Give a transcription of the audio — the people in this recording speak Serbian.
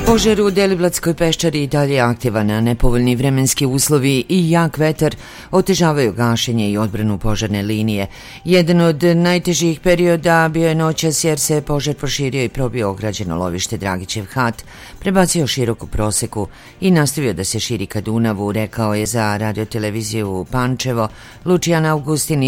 Požar u Deliblatskoj peščari i dalje je aktivan, a nepovoljni vremenski uslovi i jak vetar otežavaju gašenje i odbranu požarne linije. Jedan od najtežih perioda bio je noćas jer se požar proširio i probio ograđeno lovište Dragićev hat, prebacio široku proseku i nastavio da se širi ka Dunavu, rekao je za radioteleviziju Pančevo Lučijan Augustin